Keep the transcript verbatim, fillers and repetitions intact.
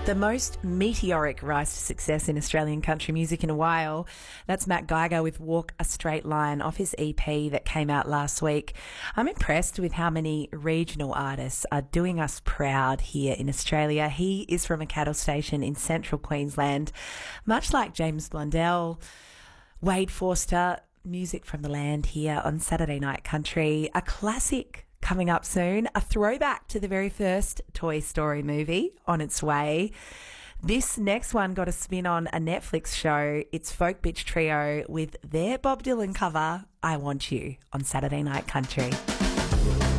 The most meteoric rise to success in Australian country music in a while. That's Matt Geiger with Walk a Straight Line off his E P that came out last week. I'm impressed with how many regional artists are doing us proud here in Australia. He is from a cattle station in central Queensland, much like James Blundell, Wade Forster, music from the land here on Saturday Night Country. A classic coming up soon, a throwback to the very first Toy Story movie on its way. This next one got a spin on a Netflix show. It's Folk Bitch Trio with their Bob Dylan cover, I Want You, on Saturday Night Country.